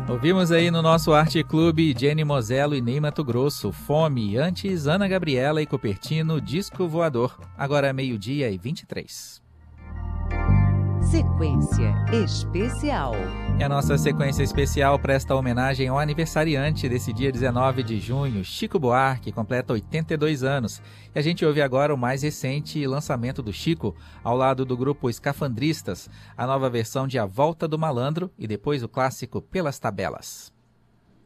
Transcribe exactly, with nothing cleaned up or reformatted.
Ouvimos aí no nosso Arte Clube Jenny Mosello e Ney Matogrosso, Fome, antes Ana Gabriela e Cupertino, Disco Voador. Agora meio-dia e vinte e três. Sequência especial. E a nossa sequência especial presta homenagem ao aniversariante desse dia dezenove de junho, Chico Buarque, que completa oitenta e dois anos. E a gente ouve agora o mais recente lançamento do Chico, ao lado do grupo Escafandristas, a nova versão de A Volta do Malandro e depois o clássico Pelas Tabelas.